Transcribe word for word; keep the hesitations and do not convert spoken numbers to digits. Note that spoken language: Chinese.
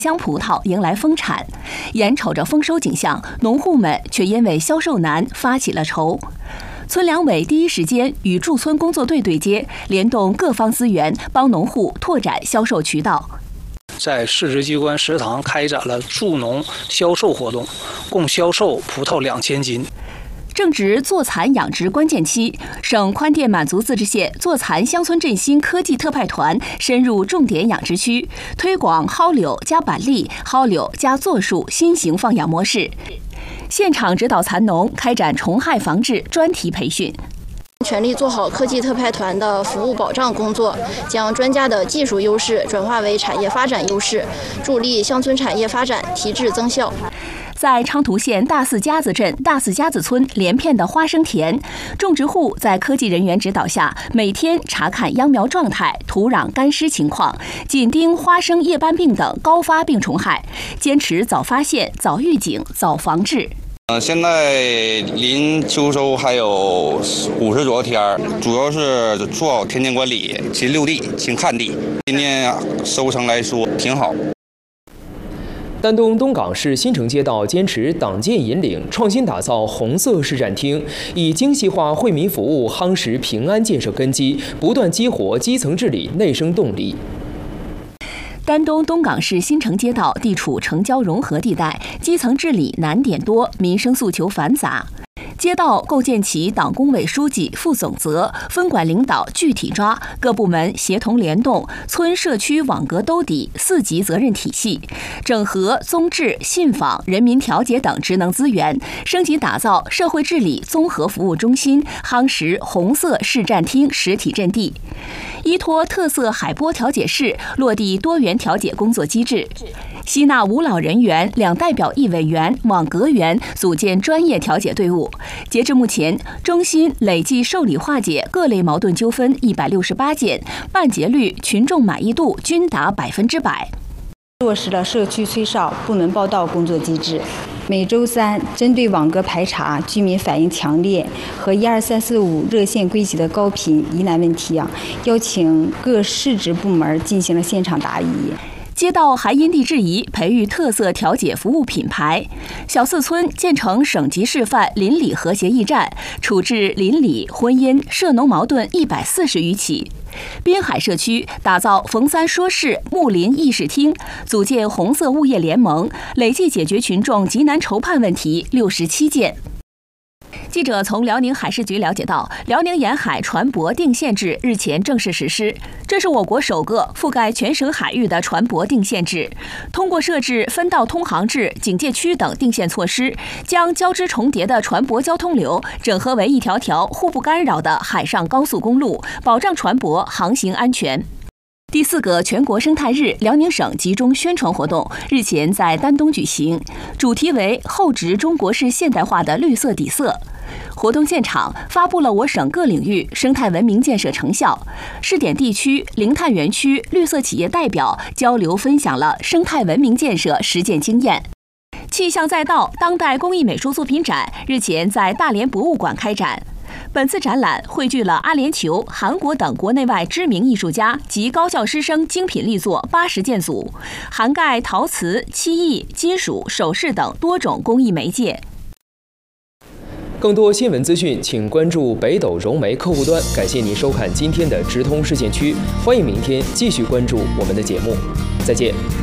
香葡萄迎来丰产，眼瞅着丰收景象，农户们却因为销售难发起了愁。村两委第一时间与驻村工作队对接，联动各方资源，帮农户拓展销售渠道。 在市直机关食堂开展了助农销售活动，共销售葡萄两千斤。 正值坐蚕养殖关键期，省宽甸满族自治县坐蚕乡村振兴科技特派团深入重点养殖区，推广蒿柳加板栗、蒿柳加柞树新型放养模式，现场指导蚕农开展虫害防治专题培训。 全力做好科技特派团的服务保障工作，将专家的技术优势转化为产业发展优势，助力乡村产业发展提质增效。 在昌图县大四家子镇大四家子村连片的花生田，种植户在科技人员指导下，每天查看秧苗状态、土壤干湿情况，紧盯花生叶斑病等高发病虫害，坚持早发现、早预警、早防治。 呃，现在临秋收还有五十左右天，主要是做好田间管理，勤溜地、勤看地。今年收成来说挺好。 丹东东港市新城街道坚持党建引领，创新打造红色市政厅，以精细化惠民服务夯实平安建设根基，不断激活基层治理内生动力。 丹东东港市新城街道地处城郊融合地带，基层治理难点多，民生诉求繁杂。街道构建起党工委书记负总责，分管领导具体抓，各部门协同联动，村社区网格兜底四级责任体系，整合综治、信访、人民调解等职能资源，升级打造社会治理综合服务中心，夯实红色市政厅实体阵地。依托特色海波调解室，落地多元调解工作机制，吸纳五老人员、两代表一委员、网格员，组建专业调解队伍。截至目前，中心累计受理化解各类矛盾纠纷一百六十八件，办结率、群众满意度均达百分之百。 落实了社区催哨、部门报到工作机制。每周三，针对网格排查、居民反映强烈和一二三四五热线归集的高频疑难问题啊，邀请各市直部门进行了现场答疑。 街道还因地制宜培育特色调解服务品牌，小四村建成省级示范邻里和谐驿站，处置邻里、婚姻、涉农矛盾一百四十余起。滨海社区打造冯三说事睦邻议事厅，组建红色物业联盟，累计解决群众急难筹判问题六十七件。记者从辽宁海事局了解到，辽宁沿海船舶定限制日前正式实施，这是我国首个覆盖全省海域的船舶定限制。通过设置分道通航制、警戒区等定限措施，将交织重叠的船舶交通流整合为一条条互不干扰的海上高速公路，保障船舶航行安全。第四个全国生态日辽宁省集中宣传活动日前在丹东举行，主题为厚植中国式现代化的绿色底色。活动现场发布了我省各领域生态文明建设成效，试点地区、零碳园区绿色企业代表交流分享了生态文明建设实践经验。气象再道当代工艺美术作品展日前在大连博物馆开展。本次展览汇聚了阿联酋、韩国等国内外知名艺术家及高校师生精品力作八十件组，涵盖陶瓷、漆艺、金属、首饰等多种工艺媒介。 更多新闻资讯，请关注北斗融媒客户端。感谢您收看今天的直通市县区，欢迎明天继续关注我们的节目，再见。